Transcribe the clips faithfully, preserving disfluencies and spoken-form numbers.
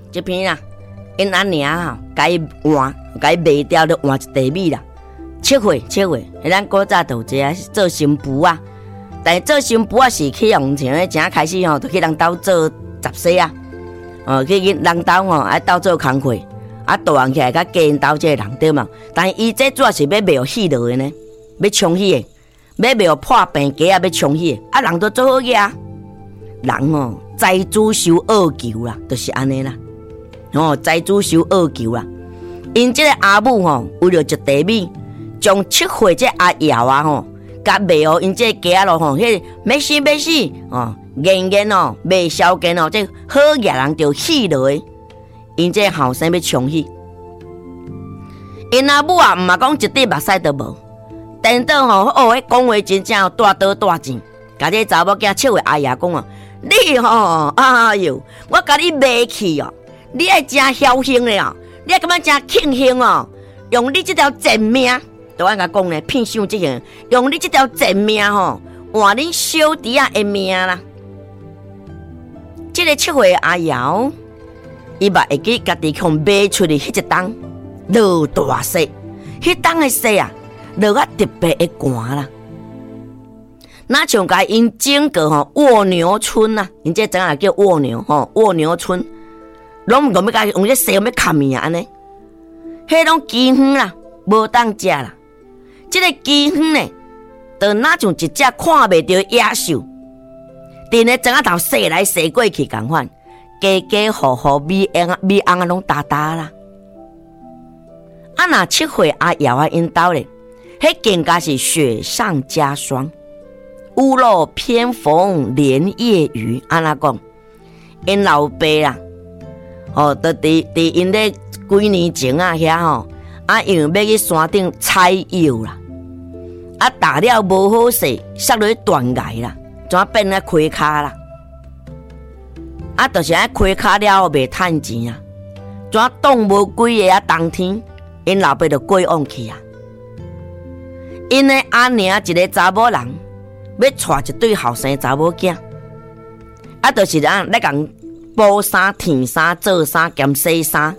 这篇啊，因阿娘吼，甲伊换，甲伊卖掉，就换一地米啦。七岁，七岁，咱古早就有一个做新妇啊，但是做新妇啊是去用像咧，正开始吼，就去人兜做杂事啊，哦，去人兜吼，爱斗做工课，啊，大汉起来甲家因兜这个人对嘛？但是伊这主要是要卖死落的呢，要冲死的，要卖破病鸡啊，要冲死的，啊，人都做好个啊，人哦，财主受恶求啦，就是安尼啦，哦，财主受恶求啦，因这个阿母吼，为了一地米。将七岁这阿瑶啊吼，甲卖哦，因这鸡仔咯吼，迄要死要死哦，严严哦，卖消减哦，这好野人就死落去，因这后生要冲死，因阿母啊，毋嘛讲一滴目屎都无，等到吼哦，迄讲话真正大刀大剑，甲这查某囝七岁阿爷讲啊，你吼，哎哟，我甲你卖去哦，你爱真侥幸咧哦，你爱感觉真庆幸哦，用你这条贱命。都按甲讲咧，骗想即个，用你这条贱命吼，换恁小弟仔的命啦。这个七岁阿瑶，伊嘛会记家己从卖出去迄一冬落大雪，迄冬的雪啊，落啊特别的寒啦。那像甲因整个吼蜗牛村啊，因这怎啊叫蜗牛吼蜗牛村，拢毋讲要甲用这雪要砍命安尼，迄种饥荒啦，无当食啦。这个饥荒呢，就那像一只看袂到野兽，伫咧庄仔头踅来踅过去共款，家家户户米翁米翁啊拢大大啦。啊，那七岁阿瑶啊因兜咧，迄更加是雪上加霜，屋漏偏逢连夜雨。安那讲，因老爸啦，哦，就伫伫因咧几年前啊遐吼。啊，因为要去山顶采药啦，啊，打了无好势，摔落去断崖啦，怎变咧开骹啦？啊，就是爱开骹了后袂趁钱啊，怎挡无几个啊？冬天，因老爸就过往去啊。因的阿娘一个查某人，要娶一对后生查某囝，啊，就是啊，咧共补衫、添衫、做衫兼洗衫。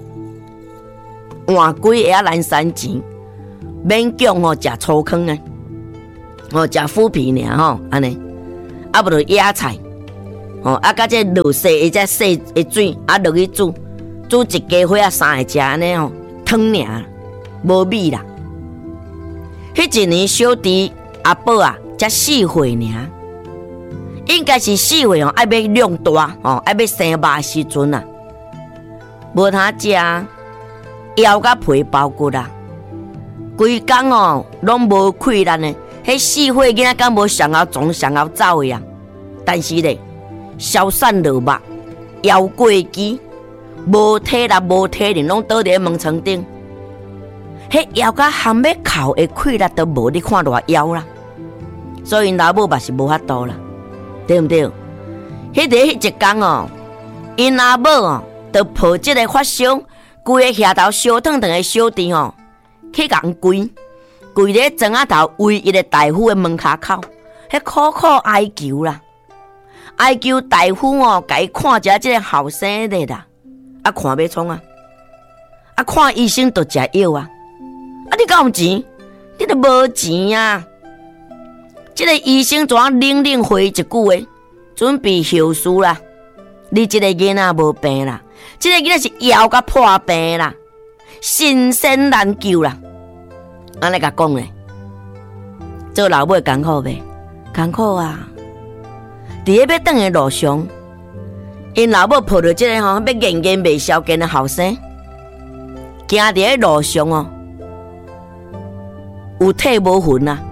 换几下蓝山钱，免讲吼食粗糠诶，吼食腐皮尔吼安尼，啊不就野菜，吼啊甲这落雪伊这洗的水啊落去煮，煮一家伙啊三个食安尼吼汤尔，无米啦。迄一年小弟阿宝啊才四岁尔，应该是四岁吼爱要量大吼爱要生肉时阵啊，无通食。腰甲皮包骨啦，规工哦拢无气力呢。迄四岁囡仔敢无上后撞上后走的啊？但是咧，消散落肉，腰过肌，无体力无体力，拢倒伫门床顶。迄腰甲含要哭的气力都无，你看偌腰啦。所以因老母嘛是无法度啦，对毋对？迄个迄一工哦，因阿母哦，就抱即个发烧。规个下头烧烫烫的小弟吼，去共跪跪咧庄仔头为伊个大夫的门骹口，迄苦苦哀求啦，哀求大夫哦，甲伊看一下即个后生的啦，啊看要创啊，啊看医生就食药啊，啊你敢有钱？你都无钱啊！即、这个医生怎冷冷回一句话，准备后事啦，你即个囡仔无病啦。这个囡仔是腰甲破病啦，身身难救啦。安尼甲讲咧，做老母艰苦袂？艰苦啊！伫咧要转的路上，因老母抱着这个吼要严严袂消减的后生，行伫咧路上哦，有体无魂啊！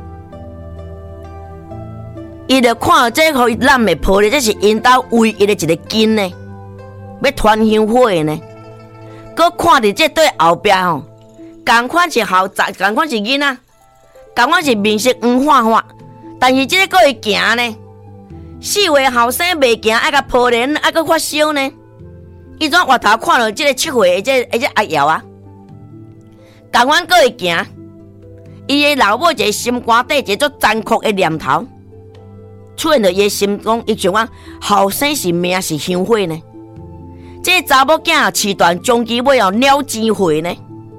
伊就看到这互伊揽的抱的，这是因兜唯一的一个根呢。要团香火呢，搁看着这对后壁吼，同款是后仔，同款是囡仔，同款是面色黄花花，但是这个搁会行呢。四岁后生袂行，爱甲抱连，爱搁发烧呢。伊怎回头看到这个七岁的这这阿瑶啊，同款搁会行，伊的老母一个心肝底一个足残酷的念头，出现在伊的心中，伊想讲后生是命是香火呢。 这个查某囝饲断终期尾哦了钱回呢。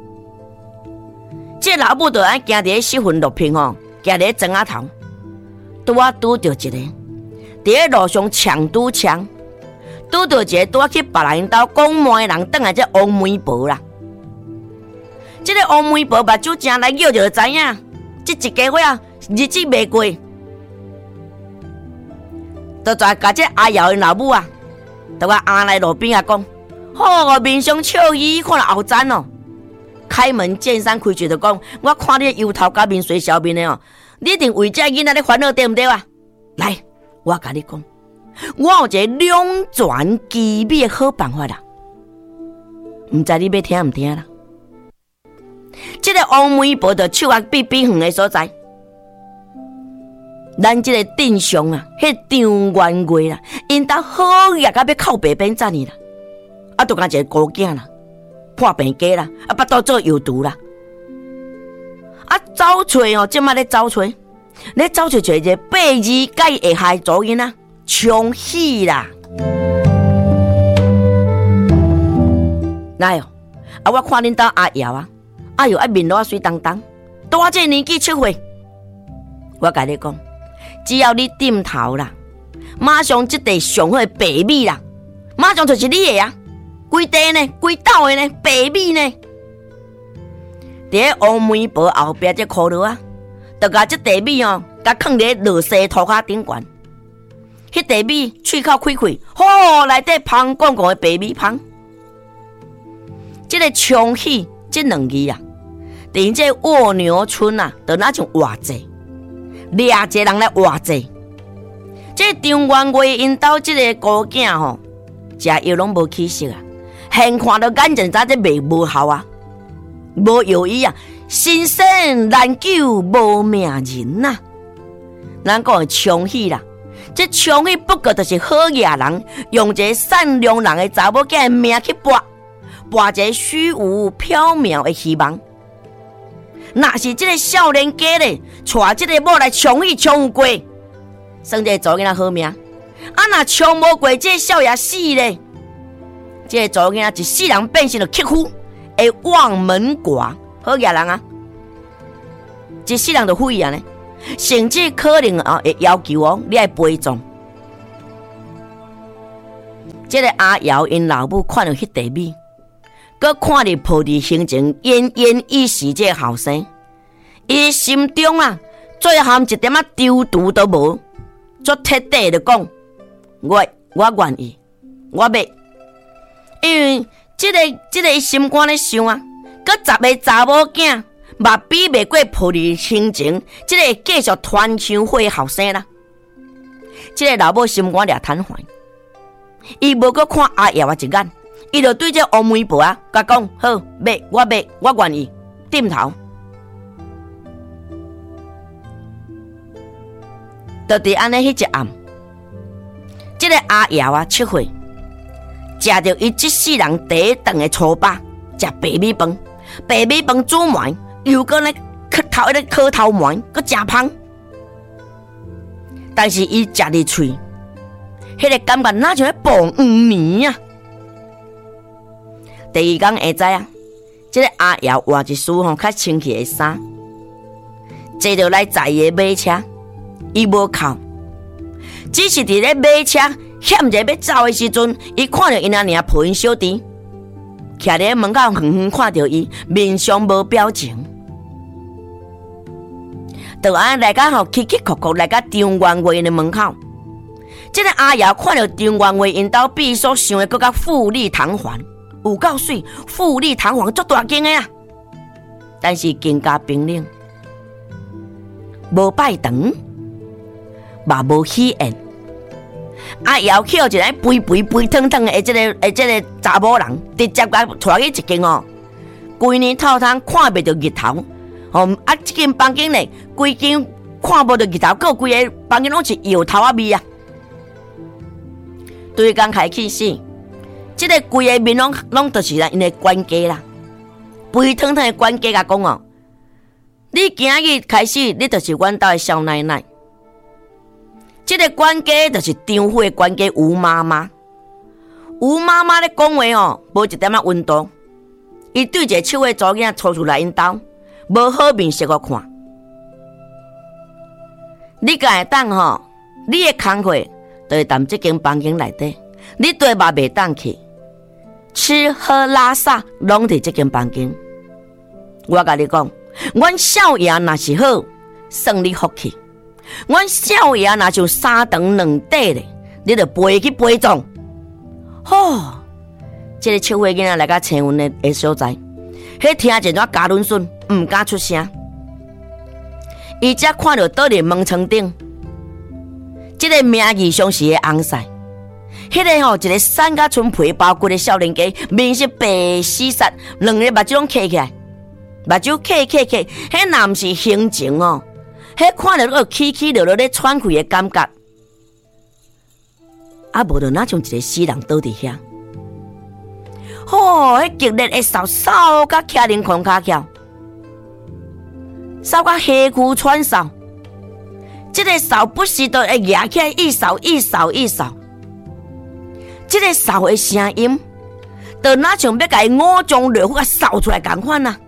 这个老母就爱行伫四分六平吼，行伫庄仔头，拄啊拄着一个，伫咧路上抢拄抢，拄着一个拄啊去别人兜讲骂的人，倒来这王媒婆啦。这个王媒婆目睭正来叫就知影，这一家伙啊日子袂过，就再甲这阿瑶的老母啊，就甲按来路边啊讲，好，面上笑意，看到后赞哦。开门见山开嘴就讲，我看你油头甲面水小面的哦，你一定为这囡仔咧烦恼对不对啊？来，我甲你讲，我有一个两全其美的好办法啦，唔知你要听唔听啦？这个王媒婆就手啊比比远的所在，咱这个镇上啊，迄张元贵啦，因兜好业甲要靠北边站呢啦，啊，就讲一个孤囝啦。破病家啦，啊，巴肚做油毒啦，啊，找找哦，即摆咧找找，咧找找找一个八字介会害族囡仔，冲喜啦！来哦，啊，我看恁兜阿瑶啊，哎哟，啊面露啊水当当，大这年纪七岁，我甲你讲，只要你点头啦，马上即地上好的白米啦，马上就是你的啊！规地呢，规岛的呢，白米呢，伫咧王媒婆后壁这骷髅啊，就甲这地米哦，甲放伫垃圾涂骹顶悬，迄地米喙口开开，吼，内底香滚滚的白米香。这个冲喜这两字啊，伫这蜗牛村啊，就那种活济，掠一个人来活济。这张元贵因兜这个孤囝吼，食药拢无起色啊。现看到眼前早这袂无效啊，无药医啊，新生难救无命人呐、啊。咱讲的冲喜啦，这冲喜不过就是好野人用一个善良人的查某囝的命去搏，搏一个虚无缥缈的希望。若是这个少年家咧，带这个某来冲喜冲过，算这做囡仔好命。啊，若冲无过，这个少爷死咧。这个查某囝一世人变成了乞夫，会望门寡，好野人啊！一世人就废啊呢，甚至可能啊会要求哦，你爱陪葬。这个阿瑶因老母看到迄地米，佮看着抱伫心情奄奄一息这个后生，伊心中啊，最含一点仔丢毒都无，足彻底的讲，我我愿意，我要。因为这个这个心肝咧想啊，佮十个查某囝目比袂过抱伫心情，这个继续团唱会后生啦。这个老母心肝掠瘫痪，伊无佮看阿瑶啊一眼，伊就对这王媒婆啊，甲讲好，要我要我愿意，点头。就伫安尼迄一暗，这个阿瑶啊七岁。食着伊即世人第一顿的粗饱，食白米饭，白米饭煮糜，又搁咧磕头迄个磕头糜，搁真香。但是伊食入喙，迄个感觉哪像咧爆黄泥啊！第二天下早啊，这个阿瑶换一束吼较清气的衫，坐着来载伊的马车，伊无哭，只是伫咧马车。险者要走的时阵，伊看到因阿娘抱因小弟，徛伫门口远远看到伊，面上无表情，就安来甲吼起起哭哭来甲张元贵因的门口。这个阿瑶看到张元贵因兜比所想的更加富丽堂皇，有够水，富丽堂皇足大间的啊！但是更加冰冷，无拜堂，嘛无喜宴。阿瑶捡一个肥肥肥腾腾的这个、这个查某人，直接甲带去一间哦，规年透通看袂到日头，哦，啊，这间房间内规间看不到日头，佮规个房间拢是摇头啊味啊。对刚开始时，这个规个面拢拢就是因的管家啦，肥腾腾的管家甲讲哦，你今日开始，你就是阮家的少奶奶。这个管家就是张府的管家吴妈妈， 吴妈妈咧讲话哦，无一点仔温度。伊对一个手的查某囝抽出来因兜，无好面色我看。你敢会当吼？你的工课就会踮这间房间内底，你对嘛袂当去，吃喝拉撒拢伫这间房间。我甲你讲，阮少爷若是好，算你福气；阮少爷若像三长两短咧，你就飞去陪葬。吼！这个笑话囡仔来到青云的的所在，迄听一段加仑顺，唔敢出声。伊才看到倒伫门床顶，这个名义上是个翁婿，迄个吼一个瘦甲剩皮包骨的少年家，面色白死煞，两个目睭拢起起来，目睭起起起，迄若毋是形情哦，迄看到个起起落落咧喘气的感觉，啊无就哪像一个死人倒伫遐。吼！迄激烈的扫扫甲徛零空骹翘，扫甲黑躯喘扫，这个扫不时都会压起来一扫一扫一扫，这个扫的声音，就哪像要甲伊五脏六腑啊扫出来共款啊！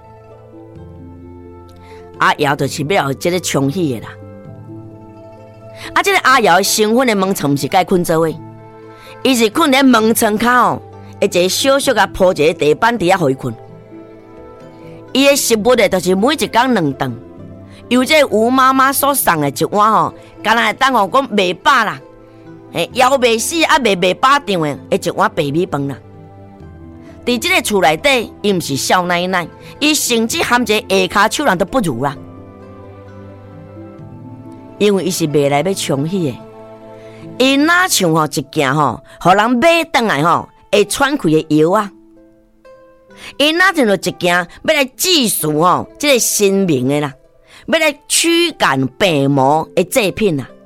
阿瑶就是要这个冲喜的啦。啊，这个阿瑶身份的门床毋是甲伊困做伙，伊是困伫门床骹哦。一个小小个铺一个地板底下互伊困，伊的食物的就是每一工两顿，由这吴妈妈所送的一碗吼，敢若会当吼讲袂饱啦，嘿，枵袂死啊，袂袂饱场的，一碗白米饭啦。伫这个厝内底，伊毋是少奶奶，伊甚至含一个下骹手人都不如啦，因为伊是未来要冲喜的，伊哪像吼一件吼，互人买转来吼。会喘气的药啊，伊哪像着一件要来治愈吼，这个生命的啦，要来驱赶病魔的制品啊。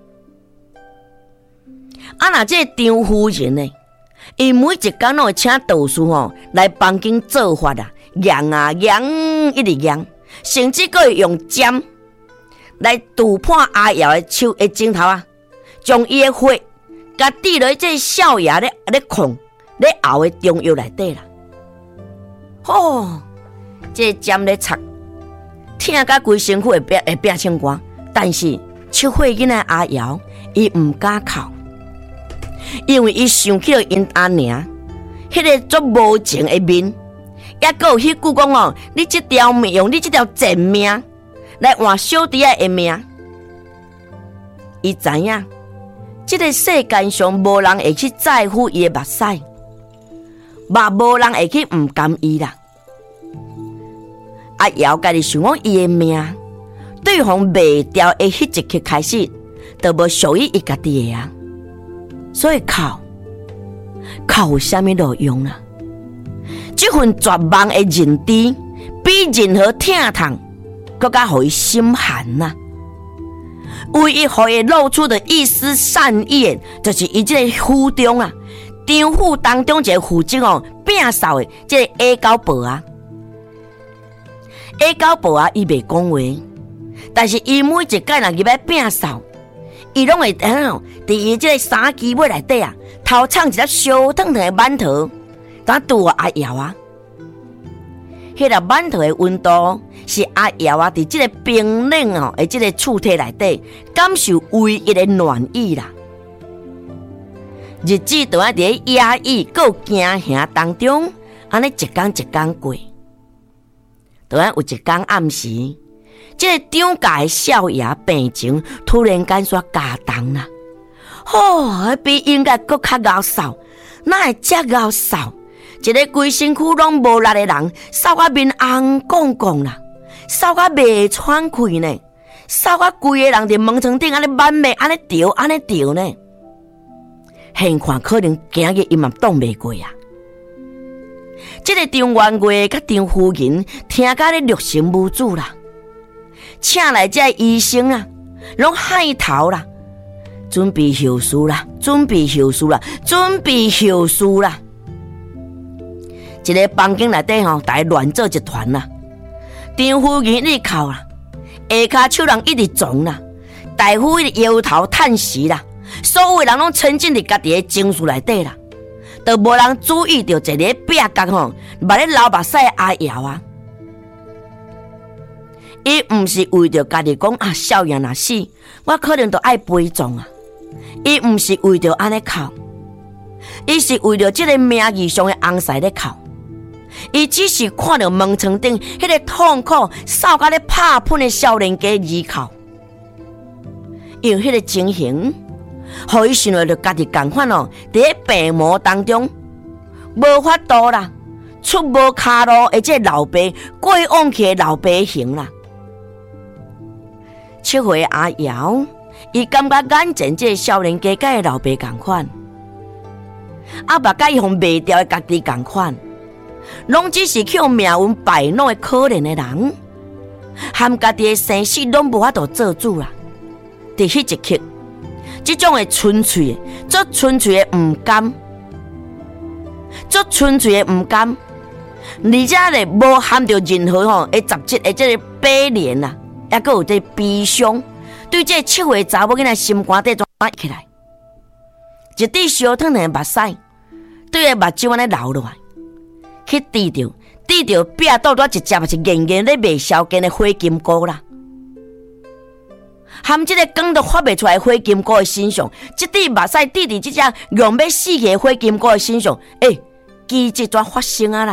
啊，那这个张夫人呢，伊每一工拢会请道士吼来房间做法啊，验啊验，一直验，甚至佫会用针来堵破阿瑶的手的指头啊，将伊的血甲滴落这少爷咧咧控。咧后的中药内底啦，吼、哦，这针咧插，听甲规身躯会变会变青光，但是七岁囡仔阿瑶，伊唔敢哭，因为伊想起了因阿娘，迄、那个足无情的面，也阁有迄句讲哦，你这条命用你这条贱命来换小弟仔的命，伊知影，这个世界上无人会去在乎伊的目屎。嘛无人会去唔甘伊啦。阿瑶家己想讲伊的命，对方卖掉的迄一刻开始，都无属于伊家己的啊。所以靠，靠有啥物路用啦？这份绝望的认知，比任何疼痛更加互伊心寒呐、啊。唯一互伊露出的一丝善意，就是伊这个府中啊。张府当中一个负责哦摒扫的这个 A 狗婆啊 ，A 狗婆啊，伊袂讲话，但是伊每一摆若入来摒扫，伊拢会喺哦，伫伊这个衫机尾内底啊，偷藏一粒烧烫烫的馒头，当拄阿瑶啊。迄粒馒头的温度是阿瑶啊，伫这个冰冷哦的这个厝体内底感受唯一的暖意啦。日子都在伫压抑、够惊吓当中，安尼一天一天过。突然有一天暗时，这个张家的少爷病情突然间煞加重啦，吼，比应该搁较熬扫，哪会遮熬扫？一个规身躯拢无力的人，扫甲面红光光啦，扫甲袂喘气呢，扫甲规个人伫门床顶安尼满面安尼调安尼调呢。现看可能今日伊嘛挡袂过啊！这个张元贵甲张夫人听甲咧六神无主啦，请来这医生啊，拢害头啦，准备后事啦，准备后事啦，准备后事啦。一个房间内底吼，大家乱做一团啦。张夫人一直哭啦，下骹手人一直撞啦，大夫一直摇头叹息啦。所有的人拢沉浸伫家己的情绪内底啦， 都无人注意到一个壁角吼，目咧流目屎阿瑶啊。伊毋是为着家己讲啊，少爷若死，我可能都爱悲壮啊。伊毋是为着安尼哭，伊是为着这个名义上的红婿咧哭。伊只是看到门窗顶迄个痛苦、扫甲咧拍喷的少年家而哭，用迄个情形，互伊想到着家己共款哦，伫咧病魔当中，无法度啦，出无骹路的这老爸，过往去的老爸行啦。七岁阿瑶，伊感觉眼前这少年家甲老爸同款，啊，目甲伊互卖掉的家己同款，拢只是去互命运摆弄的可怜的人，含家己的生死拢无法度做主啦。伫迄一刻，这种的纯粹的、足纯粹的毋甘，足纯粹的毋甘，而且咧无含着任何吼的杂质的这个悲怜啦。还佫有这悲伤，对这七岁查某囡仔心肝底转起来，一滴烧烫的目屎，对个目睭安尼流落来，去滴着滴着壁倒倒一只是硬硬咧卖烧根的火金菇啦，含这个光都发袂出来火金菇的身上，这滴目屎滴伫这只用要死去的火金菇的身上，诶、欸，奇迹怎发生啊啦？